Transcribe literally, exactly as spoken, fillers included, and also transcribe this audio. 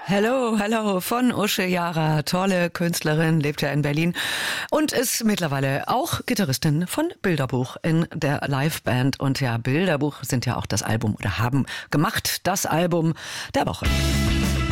Hello, hello von Usche Jara, tolle Künstlerin, lebt ja in Berlin und ist mittlerweile auch Gitarristin von Bilderbuch in der Liveband. Und ja, Bilderbuch sind ja auch das Album oder haben gemacht das Album der Woche.